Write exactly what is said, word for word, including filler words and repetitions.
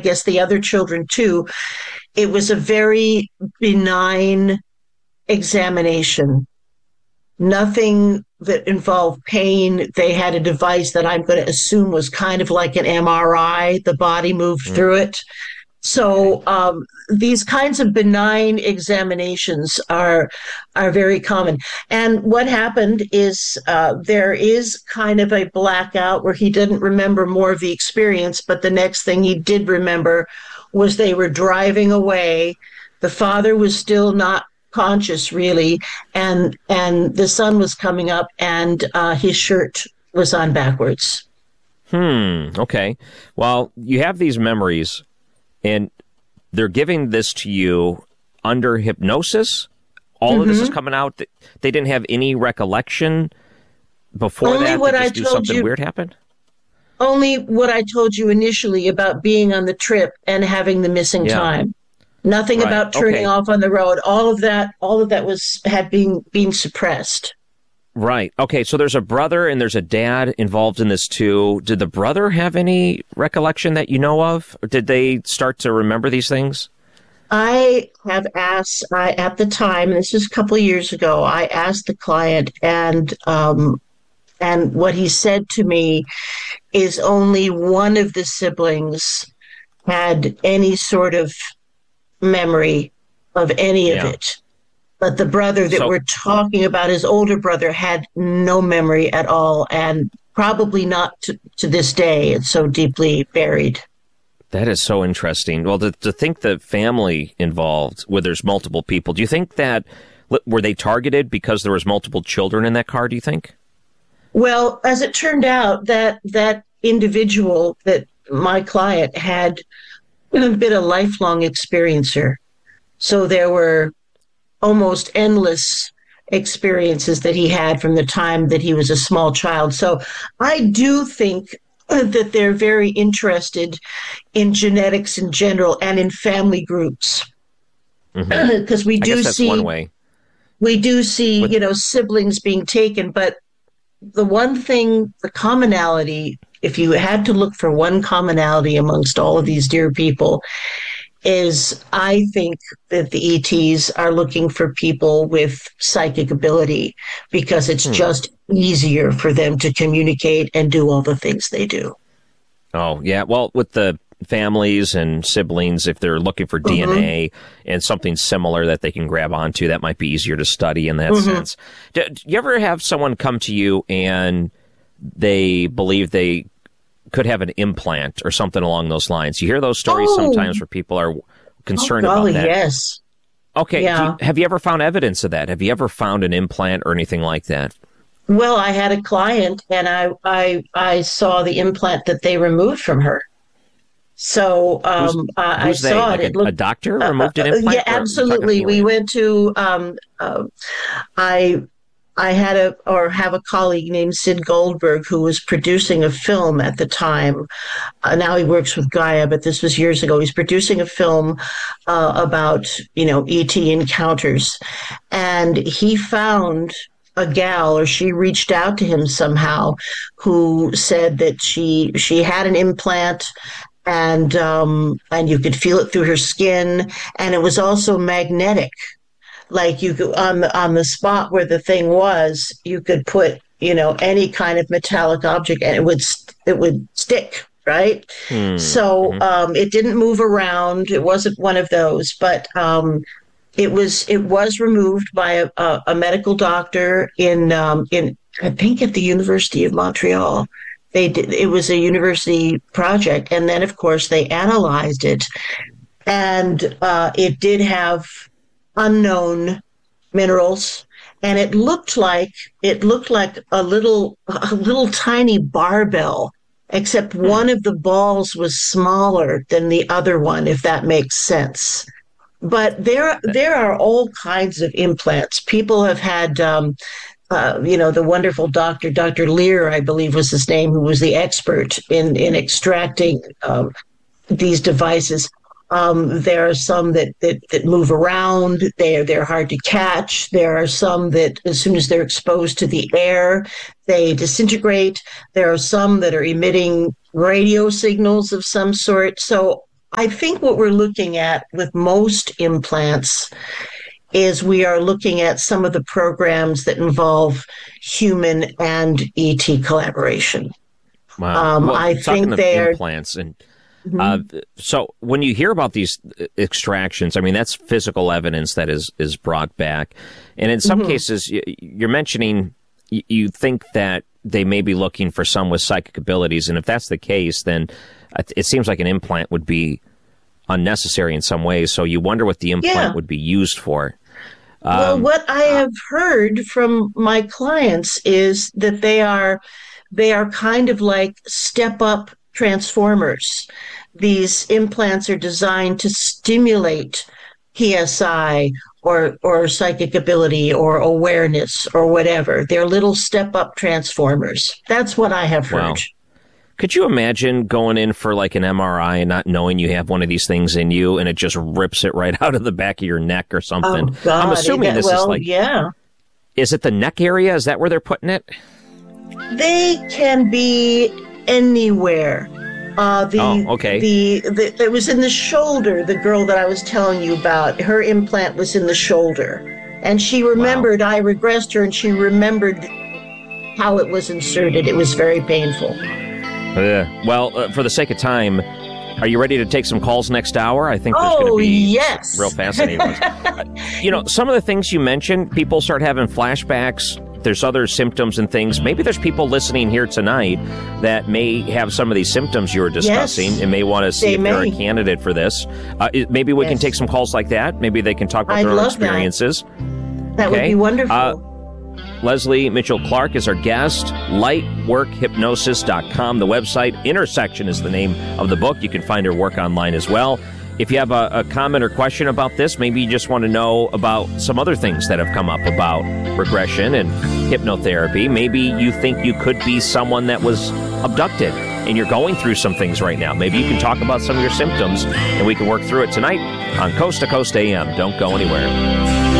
guess the other children too, it was a very benign examination. Nothing that involved pain. They had a device that I'm going to assume was kind of like an M R I. The body moved mm. through it. So um, these kinds of benign examinations are are very common. And what happened is uh, there is kind of a blackout where he didn't remember more of the experience, but the next thing he did remember was they were driving away. The father was still not conscious, really, and and the sun was coming up, and uh, his shirt was on backwards. Hmm, okay. Well, you have these memories, and they're giving this to you under hypnosis. All mm-hmm. of this is coming out. They didn't have any recollection before only that. What they just I knew told something you, weird happened? Only what I told you initially about being on the trip and having the missing yeah. time. Nothing right. about turning okay. off on the road. All of that, all of that was had been being suppressed. Right. Okay. So there's a brother and there's a dad involved in this too. Did the brother have any recollection that you know of? Or did they start to remember these things? I have asked, I, at the time, this is a couple of years ago, I asked the client, and um, and what he said to me is only one of the siblings had any sort of memory of any yeah. of it. But the brother that so, we're talking about, his older brother, had no memory at all, and probably not to, to this day. It's so deeply buried. That is so interesting. Well, to, to think the family involved, where there's multiple people, do you think that, were they targeted because there was multiple children in that car, do you think? Well, as it turned out, that that individual, that my client, had been a lifelong experiencer. So there were almost endless experiences that he had from the time that he was a small child. So I do think that they're very interested in genetics in general and in family groups. Because mm-hmm. we do I guess that's see one way. We do see, With- you know, siblings being taken, but the one thing, the commonality, if you had to look for one commonality amongst all of these dear people, is I think that the E Ts are looking for people with psychic ability because it's hmm. just easier for them to communicate and do all the things they do. Oh, yeah. Well, with the families and siblings, if they're looking for mm-hmm. D N A and something similar that they can grab onto, that might be easier to study in that mm-hmm. sense. Do, do you ever have someone come to you and they believe they could have an implant or something along those lines? You hear those stories oh. sometimes where people are concerned oh, golly, about that. Yes. Okay. Yeah. You, have you ever found evidence of that? Have you ever found an implant or anything like that? Well, I had a client and I, I, I saw the implant that they removed from her. So um, who's, I, who's I saw like it. A, it looked, a doctor removed an implant? Uh, yeah, absolutely. We went to, um, uh, I I had a, or have a colleague named Sid Goldberg who was producing a film at the time. Uh, now he works with Gaia, but this was years ago. He's producing a film uh, about, you know, E T encounters. And he found a gal, or she reached out to him somehow, who said that she she had an implant and um, and you could feel it through her skin, and it was also magnetic. Like you could, on the on the spot where the thing was, you could put, you know, any kind of metallic object, and it would it would stick, right? Hmm. So um, it didn't move around. It wasn't one of those, but um, it was it was removed by a, a, a medical doctor in um, in I think at the University of Montreal. They did, it was a university project, and then of course they analyzed it, and uh, it did have unknown minerals, and it looked like it looked like a little a little tiny barbell, except one of the balls was smaller than the other one, if that makes sense. But there there are all kinds of implants. People have had um, uh, you know, the wonderful doctor, Doctor Lear, I believe was his name, who was the expert in in extracting um, these devices. Um, there are some that, that, that move around. They're, they're hard to catch. There are some that as soon as they're exposed to the air, they disintegrate. There are some that are emitting radio signals of some sort. So I think what we're looking at with most implants is we are looking at some of the programs that involve human and E T collaboration. Wow. Um, well, I think they're implants and mm-hmm. uh, so when you hear about these extractions, I mean that's physical evidence that is is brought back, and in some mm-hmm. cases you're mentioning you think that they may be looking for some with psychic abilities, and if that's the case, then it seems like an implant would be unnecessary in some ways. So you wonder what the implant yeah. would be used for. Um, well, what I have heard from my clients is that they are they are kind of like step-up transformers. These implants are designed to stimulate P S I or or psychic ability or awareness or whatever. They're little step-up transformers. That's what I have heard. Wow. Could you imagine going in for like an M R I and not knowing you have one of these things in you and it just rips it right out of the back of your neck or something? Oh, God. I'm assuming this well, is like, yeah. Is it the neck area? Is that where they're putting it? They can be anywhere. Uh, the, oh, okay. The, the it was in the shoulder. The girl that I was telling you about, her implant was in the shoulder, and she remembered. Wow. I regressed her, and she remembered how it was inserted. It was very painful. Uh, well, uh, for the sake of time, are you ready to take some calls next hour? I think there's oh, going to be yes. real fascinating ones. uh, you know, some of the things you mentioned, people start having flashbacks. There's other symptoms and things. Maybe there's people listening here tonight that may have some of these symptoms you were discussing yes, and may want to see if may. they're a candidate for this. Uh, maybe we yes. can take some calls like that. Maybe they can talk about I'd their own love experiences. That, that okay? would be wonderful. Uh, Leslie Mitchell Clark is our guest. light work hypnosis dot com, the website. Intersection is the name of the book. You can find her work online as well. If you have a, a comment or question about this, maybe you just want to know about some other things that have come up about regression and hypnotherapy. Maybe you think you could be someone that was abducted and you're going through some things right now. Maybe you can talk about some of your symptoms and we can work through it tonight on Coast to Coast A M. Don't go anywhere.